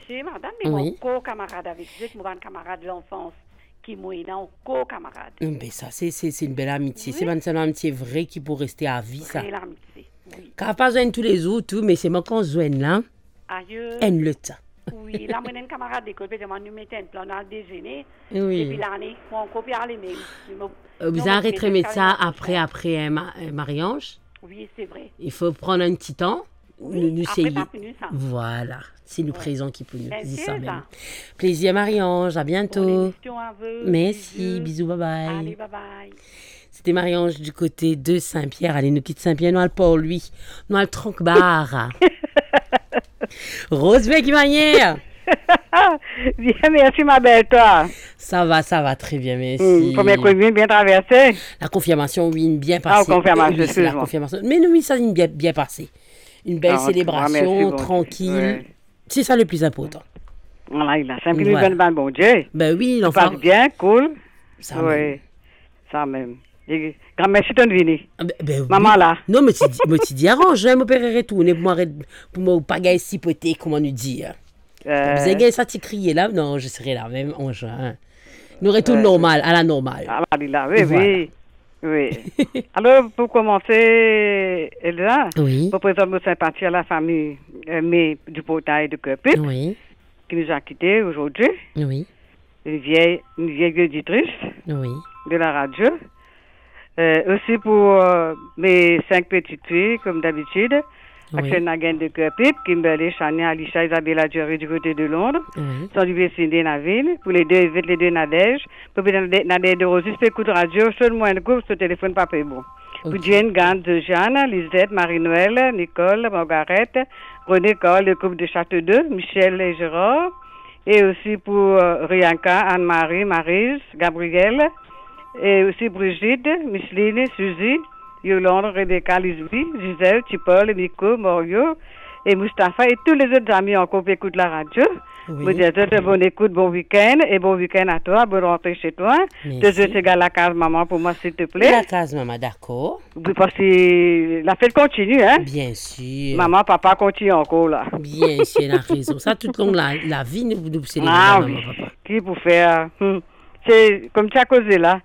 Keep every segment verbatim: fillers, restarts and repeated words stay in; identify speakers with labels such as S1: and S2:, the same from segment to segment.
S1: monsieur, madame, mais
S2: Oui.
S1: mon co-camarade avec eux, mon camarade de l'enfance, qui m'a aidé, un co-camarade.
S2: Ben ça, c'est, c'est, c'est une belle amitié.
S1: Oui.
S2: C'est une, c'est une amitié vraie qui peut rester à vie, ça.
S1: Vraie l'amitié, oui.
S2: Car pas besoin tous les jours, tout, mais c'est moi qu'on se joigne là,
S1: Aïe.
S2: en le temps.
S1: Oui, là, moi, j'ai un camarade d'école, puis je nous mettais un plan dans le déjeuner.
S2: Oui.
S1: Depuis l'année, mon copie à les mails.
S2: Euh, Vous arrêterez de mettre ça après, après un, ma- un mariage.
S1: Oui, c'est vrai.
S2: Il faut prendre un petit temps.
S1: Oui,
S2: nous, nous
S1: après,
S2: essayer.
S1: pas fini, ça.
S2: Voilà, c'est nous
S1: Ouais.
S2: présent qui peut nous
S1: Ben,
S2: dire
S1: c'est
S2: ça
S1: ça.
S2: même. Plaisir
S1: Bonne
S2: Marie-Ange, à bientôt.
S1: émission à vous.
S2: Merci, bisous, bye bye.
S1: Allez, bye bye.
S2: C'était Marie-Ange du côté de Saint-Pierre. Allez, nous quitte Saint-Pierre, nous allons pour lui. Nous allons tronc-barre. Rosebeh qui manière.
S3: Bien, merci ma belle, toi.
S2: Ça va, ça va très bien, merci.
S3: Hum, première commune bien traversée.
S2: La confirmation, oui, une bien passée.
S3: Ah, confirmation,
S2: Oui, c'est la
S3: excuse-moi.
S2: confirmation. Mais oui, ça, une bien, bien passée. Une belle
S3: Ah,
S2: célébration,
S3: merci, bon Dieu.
S2: tranquille.
S3: Ouais.
S2: C'est ça le plus important.
S3: Voilà, il a cinq minutes,
S2: Voilà.
S3: bonne bonne, bon Dieu.
S2: Ben oui,
S3: Ça
S2: l'enfant.
S3: passe bien, cool.
S2: Ça même.
S3: Oui, ça même. Et grand merci de venir.
S2: Ah, ben, ben oui.
S3: Maman là.
S2: Non, mais tu dis, mais tu dis, arrange, je me faire retourner pour moi, pour moi, pas gagner si poté, comment nous dire. Vous avez
S3: Euh,
S2: gagné ça, tu crier là? Non, je serai là, même en juin. Nous retournons
S3: Euh,
S2: normal, à la normale.
S3: ah, là, là, oui,
S2: Voilà.
S3: oui. Oui. Alors, pour commencer, Elsa,
S2: Oui,
S3: pour présenter nos sympathies à la famille euh, mais du portail de Copip,
S2: oui,
S3: qui nous a quittés aujourd'hui.
S2: oui,
S3: Une vieille, une vieille auditrice
S2: oui,
S3: de la radio. Euh, aussi pour euh, mes cinq petites filles, comme d'habitude.
S2: oui,
S3: Axel Naguen de Copip, Kimberly, Chania, Alicia, Isabella Jury du côté de Londres.
S2: oui.
S3: Sans oublier Cindy Naville. Pour les deux, évite les deux Nadège. Pour les Nadège de Rosis, écoute radio, seulement un coup, sur téléphone, pas payé bon. Pour
S2: Ok.
S3: Jane, Gant, de Jeanne, Lisette, Marie-Noël, Nicole, Margaret, René Cole, le couple de Château-deux, Michel et Gérard. Et aussi pour euh, Rianka, Anne-Marie, Maryse, Gabrielle. Et aussi Brigitte, Micheline, Suzy, Yolande, Rebecca, Lisby, Gisèle, Tipol, Nico, Morio et Mustapha et tous les autres amis encore qui écoutent la radio.
S2: Oui.
S3: Vous dites de bonne écoute, bon week-end et bon week-end à toi, bonne rentrée chez toi.
S2: Merci.
S3: Deux autres égales la case maman pour moi s'il te plaît.
S2: La case, maman, d'accord.
S3: Oui, parce que la fête continue, hein.
S2: Bien sûr.
S3: Maman, papa continue encore là.
S2: Bien sûr, elle a raison. Ça, toute longue, la, la vie, nous, nous célébrons,
S3: Ah
S2: maman,
S3: oui,
S2: papa.
S3: qui pour faire. hum. C'est comme tu as causé là.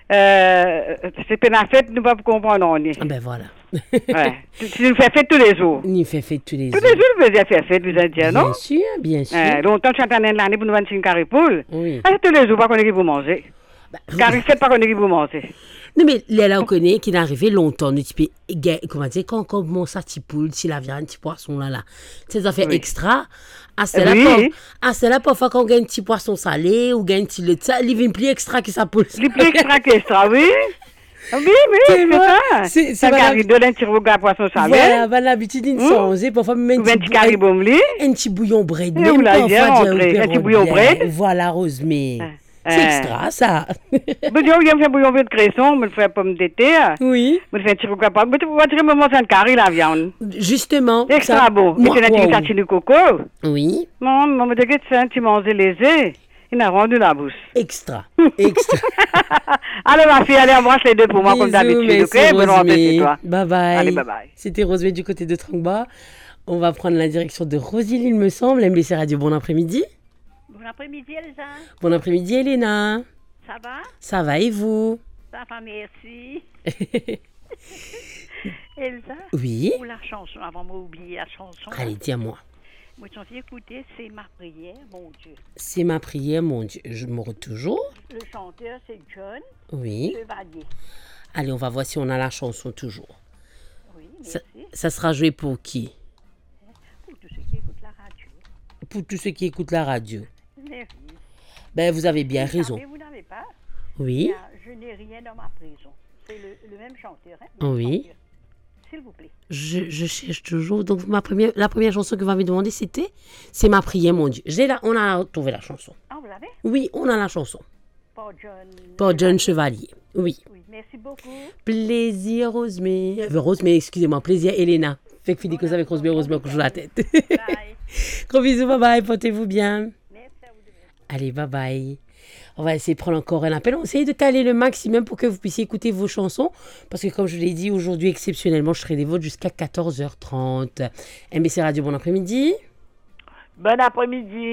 S3: Euh, c'est pas la fête, nous ne pouvons pas comprendre. On est.
S2: Ah ben voilà.
S3: Ouais. Tu, tu nous fais fête tous les jours.
S2: Nous fait fête tous les
S3: Tous
S2: jours.
S3: les jours, vous faisiez faire fête, vous Indiens, non?
S2: Bien sûr, bien sûr.
S3: Euh, longtemps, tu attendais l'année pour nous vendre une caripoule.
S2: Oui.
S3: Ah, c'est tous les jours, pas qu'on est qui vous manger.
S2: Bah,
S3: Carifette, pas qu'on est qui vous manger.
S2: non, mais là, là, on connaît qu'il est arrivé longtemps. Nous, tu peux, ga- comment dire, quand, quand mon sa petit poule, si la viande, petit poisson, là, là. Ces affaires
S3: Oui.
S2: extra. Ah, c'est là,
S3: Oui.
S2: pour- ah, c'est là, parfois, quand on gagne un petit poisson salé ou gagne un petit lait, ça, il vient plus extra que ça poule.
S3: Les plus extra qu'extra, oui. Oui, oui,
S2: C'est
S3: c'est
S2: vrai.
S3: ça.
S2: C'est- c'est
S3: Ça
S2: madame-
S3: carry de l'intérieur à poisson salé.
S2: Voilà, voilà, l'habitude, il
S3: Hum.
S2: change. Parfois, même
S3: Ou
S2: un
S3: un
S2: petit
S3: petit
S2: bou-
S3: caribomli.
S2: un petit bouillon bread.
S3: Et
S2: Même
S3: vous l'avez bien
S2: parfois,
S3: rentré,
S2: j'ai
S3: un petit
S2: opéré
S3: bouillon
S2: bien.
S3: bread.
S2: Voilà, Rosemée.
S3: Ah.
S2: C'est
S3: Ah.
S2: extra, ça.
S3: Bon, Dieu, il me fait bouillon de cresson, me le fait pomme d'été.
S2: Oui.
S3: Me le fait un petit rouga pas. Mais tu vas dire, maman, c'est un carré, la viande.
S2: Justement.
S3: Extra
S2: ça-
S3: beau.
S2: moi,
S3: Et tu as un
S2: wow.
S3: petit tartine de coco.
S2: Oui.
S3: Maman, maman, me dit que tu as un petit manger léger. Il a rendu la bouche.
S2: Extra. Extra.
S3: Allez, ma fille, allez, embrasse les deux pour moi, comme
S2: Bisous,
S3: d'habitude.
S2: merci,
S3: Ok, bonne rentrée
S2: Rosemée.
S3: chez toi.
S2: Bye bye.
S3: Allez, bye bye.
S2: C'était Rosemée du côté de Trangba. On va prendre la direction de Rosile, il me semble. M B C Radio, bon après-midi.
S1: Bon après-midi, Elsa.
S2: Bon après-midi, Elena.
S1: Ça va?
S2: Ça va et vous?
S1: Ça va, merci. Elsa?
S2: Oui.
S1: Pour la chanson, avant de m'oublier la chanson.
S2: Allez, dis-moi.
S1: Moi, j'en ai écouté, c'est ma prière, mon Dieu.
S2: C'est ma prière, mon Dieu. Je me retrouve toujours.
S1: Le chanteur, c'est John
S2: Oui.
S1: Chevalier.
S2: Allez, on va voir si on a la chanson toujours.
S1: Oui,
S2: Ça,
S1: merci.
S2: ça sera joué pour qui?
S1: Pour tous ceux qui écoutent la radio.
S2: Pour tous ceux qui écoutent la radio.
S1: Merci.
S2: Ben, vous avez bien
S1: Vous
S2: raison.
S1: savez, vous n'avez pas?
S2: Oui.
S1: Il y a Je n'ai rien dans ma prison. C'est le, le même chanteur, hein? le même
S2: Oui.
S1: chanteur. S'il vous plaît.
S2: Je, je cherche toujours. Donc, ma première, la première chanson que vous m'avez demandé, c'était C'est ma prière, mon Dieu. J'ai la, on a trouvé la chanson.
S1: Ah, vous l'avez?
S2: Oui, on a la chanson.
S1: Pas John.
S2: Pour John Chevalier. Oui.
S1: Oui, merci beaucoup.
S2: Plaisir, Rosemée. Euh, Rosemée, excusez-moi. Plaisir, Elena. Fait que finis que ça avec Rosemée, Rosemée, couche la tête.
S1: Bye.
S2: Gros bisous, bye bye. Portez-vous bien.
S1: Merci à vous deux.
S2: Allez, bye bye. On va essayer de prendre encore un appel. On va essayer de caler le maximum pour que vous puissiez écouter vos chansons. Parce que comme je l'ai dit, aujourd'hui, exceptionnellement, je serai des vôtres jusqu'à quatorze heures trente. M B C Radio, bon après-midi.
S3: Bon après-midi.